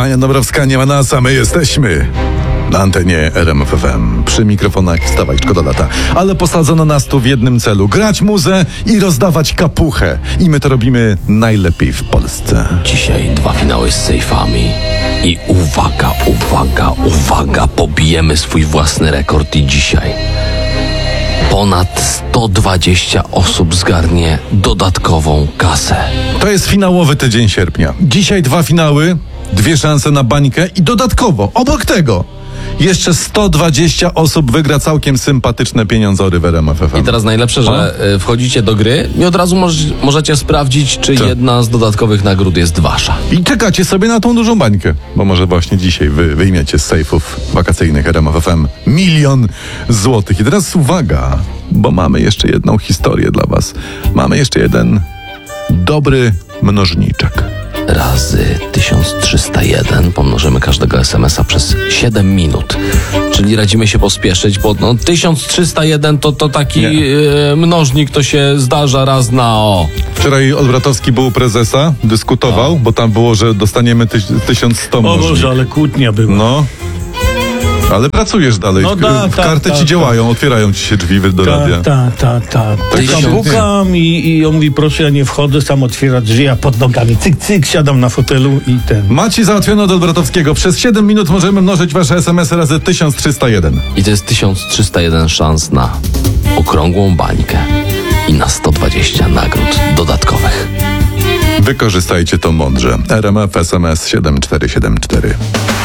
Ania Dąbrowska nie ma nas, a my jesteśmy na antenie RMF FM. Przy mikrofonach wstawaj, szkoda lata. Ale posadzono nas tu w jednym celu. Grać muzę i rozdawać kapuchę. I my to robimy najlepiej w Polsce. Dzisiaj 2 finały z sejfami. I uwaga, pobijemy swój własny rekord i dzisiaj ponad 120 osób zgarnie dodatkową kasę. To jest finałowy tydzień sierpnia. Dzisiaj 2 finały, 2 szanse na bańkę i dodatkowo, obok tego, jeszcze 120 osób wygra całkiem sympatyczne pieniądzory w RMF FM. I teraz najlepsze, że wchodzicie do gry i od razu możecie sprawdzić, czy jedna z dodatkowych nagród jest wasza. I czekacie sobie na tą dużą bańkę, bo może właśnie dzisiaj wy wyjmiecie z sejfów wakacyjnych RMF FM 1 000 000 złotych. I teraz uwaga, bo mamy jeszcze jedną historię dla was. Mamy jeszcze jeden dobry mnożniczek. Razy 1301 pomnożymy każdego SMS-a przez 7 minut. Czyli radzimy się pospieszyć, bo 1301 to taki mnożnik, to się zdarza raz na Wczoraj Olbratowski był u prezesa, dyskutował, bo tam było, że dostaniemy 1100 mnożnik. O Boże, ale kłótnia była. No. Ale pracujesz dalej. Karty ci działają, otwierają ci się drzwi do radia. Tak. Pukam i on mówi, proszę, ja nie wchodzę, sam otwiera drzwi, a pod nogami cyk, siadam na fotelu i ten. Macie załatwione od Olbratowskiego. Przez 7 minut możemy mnożyć wasze SMS-y razy 1301. I to jest 1301 szans na okrągłą bańkę i na 120 nagród dodatkowych. Wykorzystajcie to mądrze. RMF SMS 7474.